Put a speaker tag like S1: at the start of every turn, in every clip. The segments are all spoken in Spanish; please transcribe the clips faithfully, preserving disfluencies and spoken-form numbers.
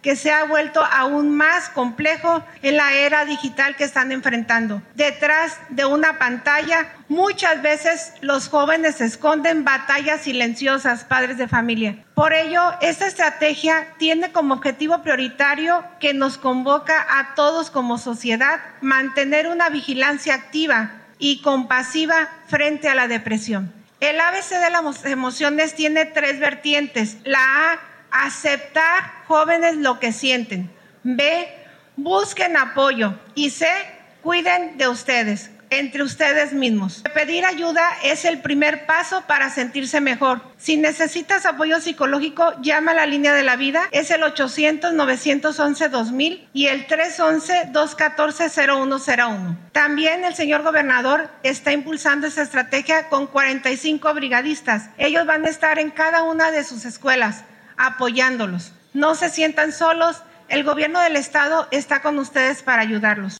S1: que se ha vuelto aún más complejo en la era digital que están enfrentando. Detrás de una pantalla, muchas veces los jóvenes esconden batallas silenciosas, padres de familia. Por ello, esta estrategia tiene como objetivo prioritario que nos convoca a todos como sociedad mantener una vigilancia activa y compasiva frente a la depresión. El A B C de las emociones tiene tres vertientes. La A, aceptar jóvenes lo que sienten. B, busquen apoyo. Y C, cuiden de ustedes, entre ustedes mismos. Pedir ayuda es el primer paso para sentirse mejor. Si necesitas apoyo psicológico, llama a la línea de la vida. Es el ochocientos, novecientos once, dos mil y el trescientos once, doscientos catorce, cero uno cero uno. También el señor gobernador está impulsando esta estrategia con cuarenta y cinco brigadistas. Ellos van a estar en cada una de sus escuelas apoyándolos. No se sientan solos. El gobierno del estado está con ustedes para ayudarlos.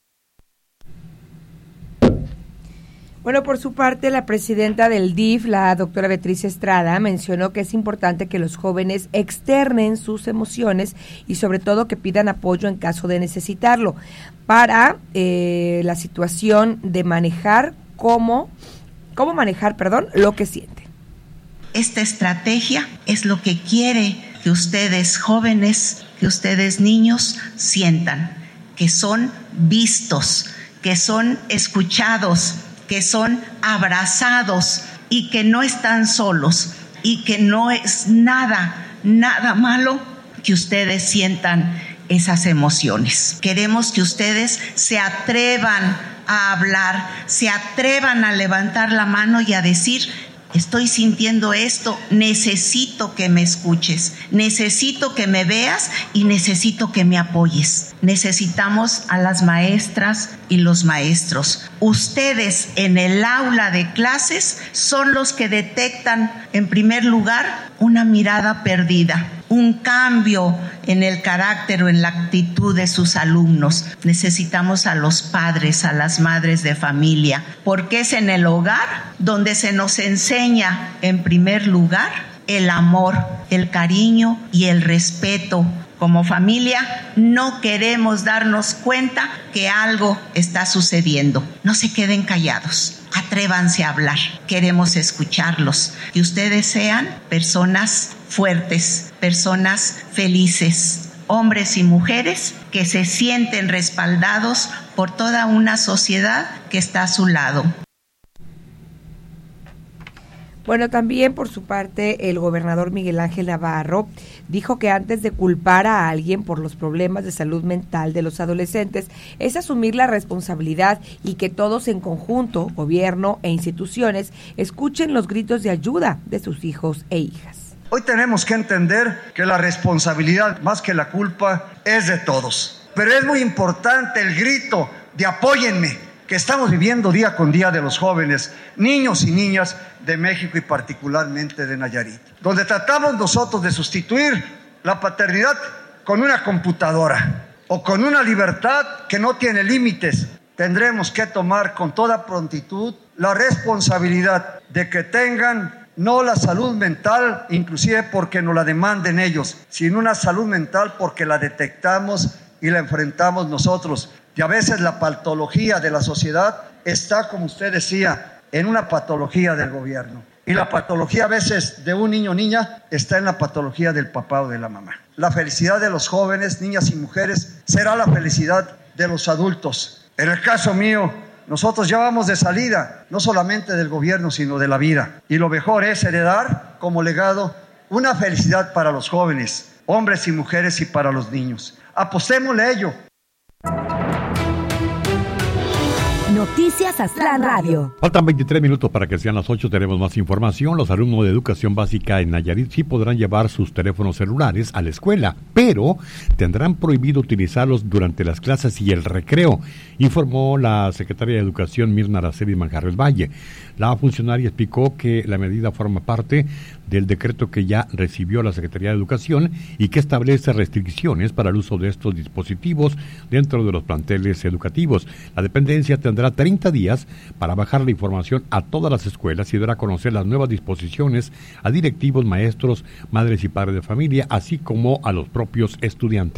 S2: Bueno, por su parte, la presidenta del D I F, la doctora Beatriz Estrada, mencionó que es importante que los jóvenes externen sus emociones y sobre todo que pidan apoyo en caso de necesitarlo para eh, la situación de manejar cómo, cómo manejar, perdón, lo que sienten.
S3: Esta estrategia es lo que quiere que ustedes jóvenes, que ustedes niños sientan, que son vistos, que son escuchados, que son abrazados y que no están solos y que no es nada, nada malo que ustedes sientan esas emociones. Queremos que ustedes se atrevan a hablar, se atrevan a levantar la mano y a decir: estoy sintiendo esto, necesito que me escuches, necesito que me veas y necesito que me apoyes. Necesitamos a las maestras y los maestros. Ustedes en el aula de clases son los que detectan, en primer lugar, una mirada perdida, un cambio en el carácter o en la actitud de sus alumnos. Necesitamos a los padres, a las madres de familia, porque es en el hogar donde se nos enseña, en primer lugar, el amor, el cariño y el respeto. Como familia no queremos darnos cuenta que algo está sucediendo. No se queden callados, atrévanse a hablar. Queremos escucharlos, que ustedes sean personas fuertes, personas felices, hombres y mujeres que se sienten respaldados por toda una sociedad que está a su lado.
S2: Bueno, también por su parte el gobernador Miguel Ángel Navarro dijo que antes de culpar a alguien por los problemas de salud mental de los adolescentes es asumir la responsabilidad y que todos en conjunto, gobierno e instituciones, escuchen los gritos de ayuda de sus hijos e hijas.
S4: Hoy tenemos que entender que la responsabilidad, más que la culpa, es de todos. Pero es muy importante el grito de apóyenme que estamos viviendo día con día de los jóvenes, niños y niñas de México y particularmente de Nayarit, donde tratamos nosotros de sustituir la paternidad con una computadora o con una libertad que no tiene límites. Tendremos que tomar con toda prontitud la responsabilidad de que tengan no la salud mental, inclusive porque nos la demanden ellos, sino una salud mental porque la detectamos y la enfrentamos nosotros. Y a veces la patología de la sociedad está, como usted decía, en una patología del gobierno. Y la patología a veces de un niño o niña está en la patología del papá o de la mamá. La felicidad de los jóvenes, niñas y mujeres, será la felicidad de los adultos. En el caso mío, nosotros ya vamos de salida, no solamente del gobierno, sino de la vida. Y lo mejor es heredar como legado una felicidad para los jóvenes, hombres y mujeres, y para los niños. Apostémosle a ello.
S5: Noticias Aztlán Radio.
S6: Faltan veintitrés minutos para que sean las ocho, tenemos más información. Los alumnos de educación básica en Nayarit sí podrán llevar sus teléfonos celulares a la escuela, pero tendrán prohibido utilizarlos durante las clases y el recreo, informó la secretaria de Educación Mirna Araceli Manjarres Valle. La funcionaria explicó que la medida forma parte del decreto que ya recibió la Secretaría de Educación y que establece restricciones para el uso de estos dispositivos dentro de los planteles educativos. La dependencia tendrá treinta días para bajar la información a todas las escuelas y dar a conocer las nuevas disposiciones a directivos, maestros, madres y padres de familia, así como a los propios estudiantes.